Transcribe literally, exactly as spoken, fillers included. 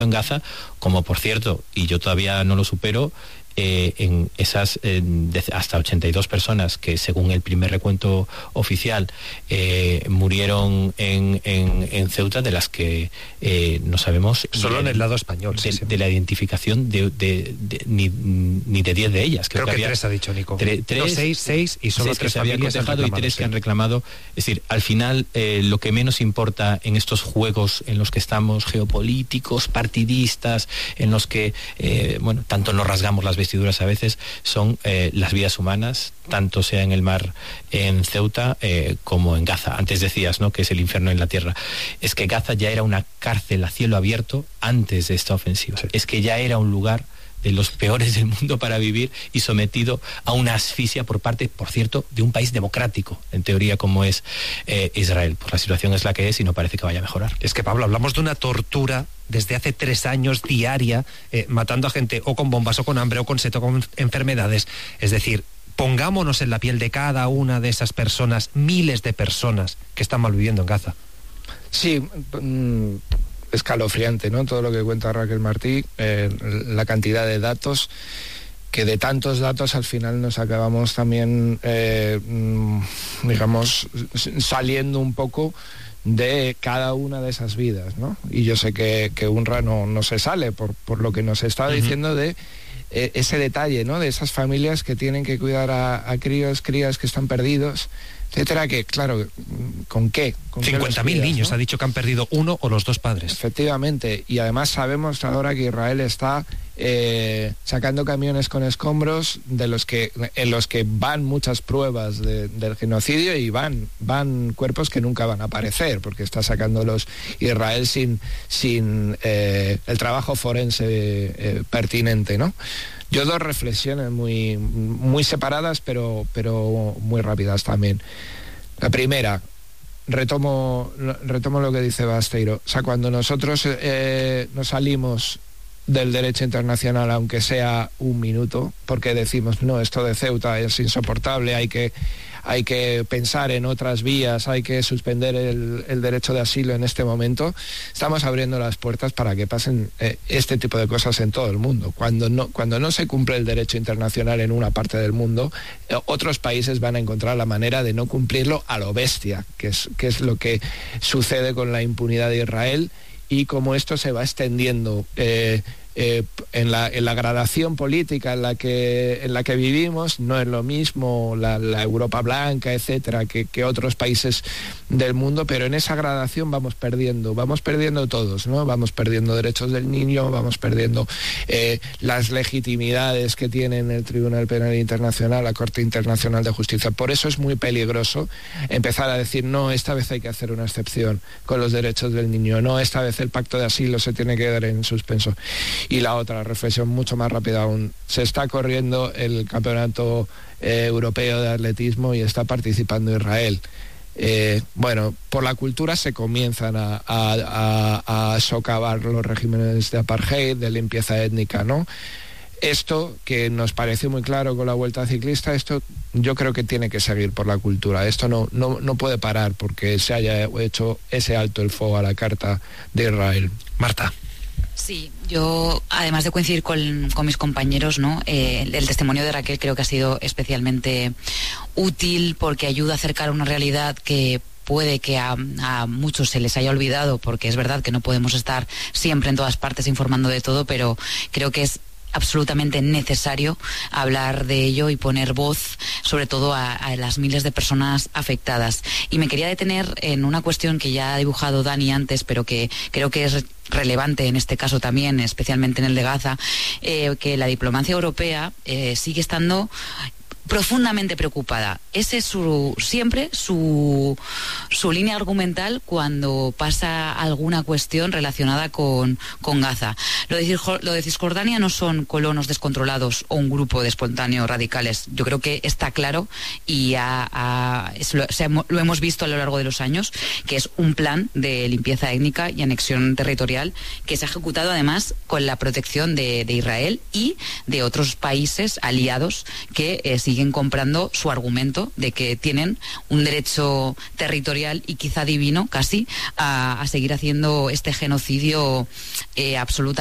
en Gaza, como por cierto, y yo todavía no lo supero, Eh, en esas eh, de, hasta ochenta y dos personas que según el primer recuento oficial eh, murieron en, en, en Ceuta, de las que eh, no sabemos solo de, en el lado español de, sí, sí. de la identificación de, de, de, ni, ni de diez de ellas. Creo, Creo que, que había, tres ha dicho Nico tre, tres, no, seis, seis y solo seis tres que se habían cotejado y tres sí. que han reclamado. Es decir, al final eh, lo que menos importa en estos juegos en los que estamos geopolíticos, partidistas, en los que eh, bueno, tanto nos rasgamos las vestiduras a veces, son eh, las vidas humanas, tanto sea en el mar en Ceuta eh, como en Gaza. Antes decías, ¿no?, que es el infierno en la tierra. Es que Gaza ya era una cárcel a cielo abierto antes de esta ofensiva. Sí. Es que ya era un lugar de los peores del mundo para vivir y sometido a una asfixia por parte, por cierto, de un país democrático, en teoría, como es eh, Israel. Pues la situación es la que es y no parece que vaya a mejorar. Es que, Pablo, hablamos de una tortura desde hace tres años diaria, eh, matando a gente o con bombas o con hambre o con sed o con enfermedades. Es decir, pongámonos en la piel de cada una de esas personas, miles de personas que están malviviendo en Gaza. Sí, mmm... escalofriante, ¿no? Todo lo que cuenta Raquel Martí, eh, la cantidad de datos, que de tantos datos al final nos acabamos también, eh, digamos, saliendo un poco de cada una de esas vidas, ¿no? Y yo sé que, que UNRWA no, no se sale por, por lo que nos estaba uh-huh. diciendo de eh, ese detalle, ¿no? De esas familias que tienen que cuidar a, a críos, crías que están perdidos, etcétera, que claro, ¿con qué? ¿Con cincuenta mil niños, ¿no? Ha dicho que han perdido uno o los dos padres. Efectivamente, y además sabemos ahora que Israel está eh, sacando camiones con escombros de los que, en los que van muchas pruebas de, del genocidio y van, van cuerpos que nunca van a aparecer, porque está sacándolos Israel sin, sin eh, el trabajo forense eh, pertinente, ¿no? Yo dos reflexiones muy, muy separadas, pero, pero muy rápidas también. La primera, retomo, retomo lo que dice Basteiro. O sea, cuando nosotros eh, nos salimos del derecho internacional, aunque sea un minuto, porque decimos, no, esto de Ceuta es insoportable, hay que... hay que pensar en otras vías, hay que suspender el, el derecho de asilo en este momento, estamos abriendo las puertas para que pasen eh, este tipo de cosas en todo el mundo. Cuando no, cuando no se cumple el derecho internacional en una parte del mundo, eh, otros países van a encontrar la manera de no cumplirlo a lo bestia, que es, que es lo que sucede con la impunidad de Israel y cómo esto se va extendiendo eh, Eh, en, la, en la gradación política en la que, en la que vivimos. No es lo mismo la, la Europa blanca, etcétera, que, que otros países del mundo, pero en esa gradación vamos perdiendo, vamos perdiendo todos, ¿no? Vamos perdiendo derechos del niño, vamos perdiendo eh, las legitimidades que tiene el Tribunal Penal Internacional, la Corte Internacional de Justicia. Por eso es muy peligroso empezar a decir, no, esta vez hay que hacer una excepción con los derechos del niño, no, esta vez el pacto de asilo se tiene que dar en suspenso. Y la otra reflexión mucho más rápida aún, se está corriendo el campeonato eh, europeo de atletismo y está participando Israel. Eh, bueno, por la cultura se comienzan a, a, a, a socavar los regímenes de apartheid, de limpieza étnica, ¿no? Esto, que nos pareció muy claro con la Vuelta Ciclista, esto yo creo que tiene que seguir por la cultura. Esto no, no, no puede parar porque se haya hecho ese alto el fuego a la carta de Israel. Marta. Sí, yo, además de coincidir con, con mis compañeros, ¿no? Eh, el, el testimonio de Raquel creo que ha sido especialmente útil porque ayuda a acercar una realidad que puede que a, a muchos se les haya olvidado, porque es verdad que no podemos estar siempre en todas partes informando de todo, pero creo que es absolutamente necesario hablar de ello y poner voz sobre todo a, a las miles de personas afectadas. Y me quería detener en una cuestión que ya ha dibujado Dani antes, pero que creo que es relevante en este caso también, especialmente en el de Gaza, eh, que la diplomacia europea eh, sigue estando profundamente preocupada. Ese es su, siempre su, su línea argumental cuando pasa alguna cuestión relacionada con, con Gaza. Lo de, lo de Cisjordania no son colonos descontrolados o un grupo de espontáneos radicales. Yo creo que está claro y ha, ha, es, lo, se, lo hemos visto a lo largo de los años, que es un plan de limpieza étnica y anexión territorial que se ha ejecutado además con la protección de, de Israel y de otros países aliados que eh, siguen siguen comprando su argumento de que tienen un derecho territorial y quizá divino casi a, a seguir haciendo este genocidio eh, absolutamente